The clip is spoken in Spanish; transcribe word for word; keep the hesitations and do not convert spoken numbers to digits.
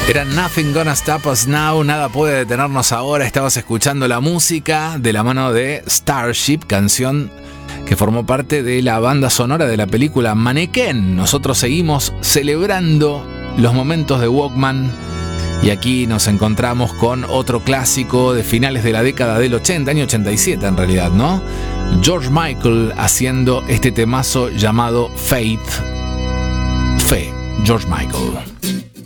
Era Nothing Gonna Stop Us Now, nada puede detenernos ahora. Estabas escuchando la música de la mano de Starship, canción que formó parte de la banda sonora de la película Mannequin. Nosotros seguimos celebrando los momentos de Walkman y aquí nos encontramos con otro clásico de finales de la década del ochenta, año ochenta y siete en realidad, ¿no? George Michael haciendo este temazo llamado Faith. Fe, George Michael.